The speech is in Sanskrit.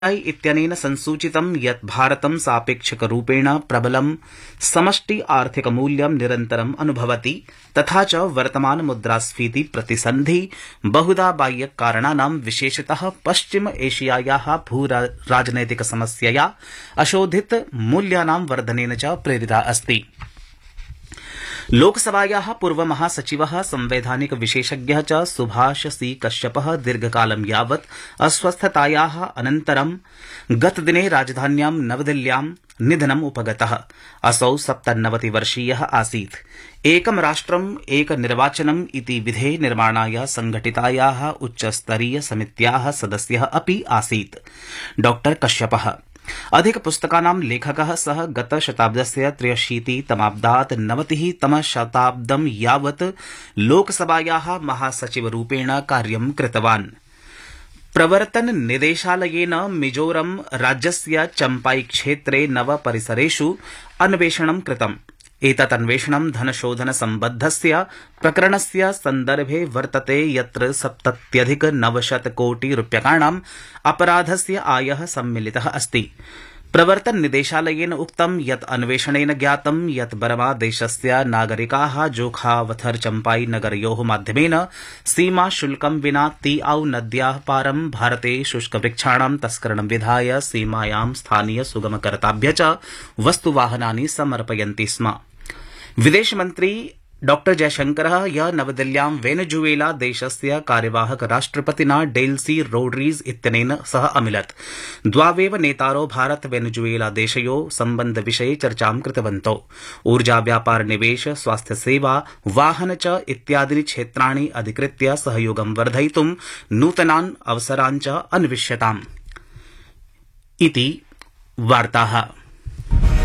इत्यनेन संसूचितं यत् भारतं सापेक्षिकरूपेण प्रबलं समष्टि आर्थिकमूल्यं निरन्तरम् अनुभवति तथा च वर्तमान मुद्रास्फीति प्रतिसन्धि बहुधा बाह्यकारणानां विशेषतः पश्चिम एशियायाः भूराजनैतिक समस्यया अशोधित मूल्यानां वर्धनेन च प्रेरिता अस्ति। लोकसभायाः पूर्व महासचिवः संवैधानिक विशेषज्ञः च सुभाष सी कश्यपः दीर्घकालं यावत् अस्वस्थतायाः अनन्तरं गतदिने राजधान्यां नवदिल्ल्यां निधनम् उपगतः। असौ 97 वर्षीयः आसीत्। एकं राष्ट्रम् एक निर्वाचनम् इति विधेः निर्माणाय संघटितायाः उच्चस्तरीय समित्याः सदस्यः अपि आसीत्। डॉ कश्यपः अधिकपुस्तकानां लेखकः सः गतशताब्दस्य 83तमाब्दात् 90तमशताब्दं यावत् लोकसभायाः महासचिवरूपेण कार्यं कृतवान्। प्रवर्तन निदेशालयेन मिजोरम राज्यस्य चम्पाई क्षेत्रे 9 परिसरेषु अन्वेषणं कृतम्। एतत् अन्वेषणं धनशोधन सम्बद्धस्य प्रकरणस्य सन्दर्भे वर्तते यत्र 70,900 कोटि रूप्यकाणाम् अपराधस्य आयः सम्मिलितः अस्ति। प्रवर्तन निदेशालयेन उक्तं यत् अन्वेषणेन ज्ञातं यत् बर्मा देशस्य नागरिकाः जोखावथर चम्पाई नगरयोः माध्यमेन सीमा शुल्कं विना तीआउ नद्याः पारं भारते शुष्कवृक्षाणां तस्करणं विधाय सीमायां स्थानीय सुगमकर्ताभ्य च वस्तुवाहनानि समर्पयन्ति स्म। विदेशमन्त्री डॉ जयशंकरः ह्यः नवदिल्ल्यां वेनेजुएला देशस्य कार्यवाहक राष्ट्रपतिना डेल्सी रोड्रीग्ज इत्यनेन सह अमिलत्। द्वावेव नेतारौ भारत वेनेजुएला देशयोः सम्बन्धविषये चर्चां कृतवन्तौ। ऊर्जा व्यापार निवेश स्वास्थ्य सेवा वाहन च इत्यादीनि क्षेत्राणि अधिकृत्य सहयोगं वर्धयितुं नूतनान् अवसरान् च अन्विष्यताम् इति वार्ताः।